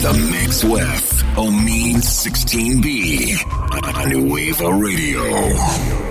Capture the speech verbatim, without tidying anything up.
The Mix with Omin sixteen B on Nueva Radio.